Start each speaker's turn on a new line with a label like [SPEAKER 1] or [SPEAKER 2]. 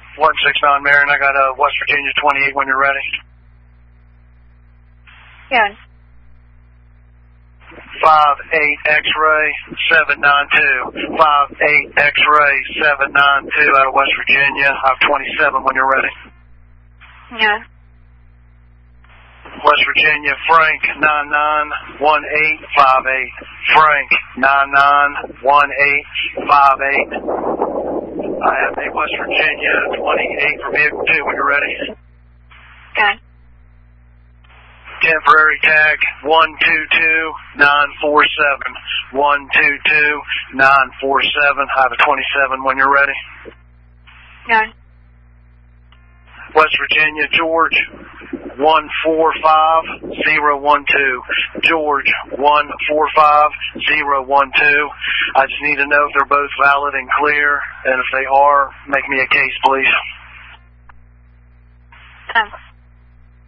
[SPEAKER 1] 169 Marion. I got West Virginia 28 when you're ready.
[SPEAKER 2] Yeah.
[SPEAKER 1] 58 X-ray 792. 58 X-ray 792 out of West Virginia. I have 27 when you're ready.
[SPEAKER 2] Yeah.
[SPEAKER 1] West Virginia, Frank 991858. Frank 991858. I have a West Virginia 28 for vehicle 2 when you're ready.
[SPEAKER 2] Okay.
[SPEAKER 1] Temporary tag 122947. 122947. I have a 27 when you're ready.
[SPEAKER 2] Yeah.
[SPEAKER 1] West Virginia, George 145012. George 145012. I just need to know if they're both valid and clear, and if they are, make me a case, please.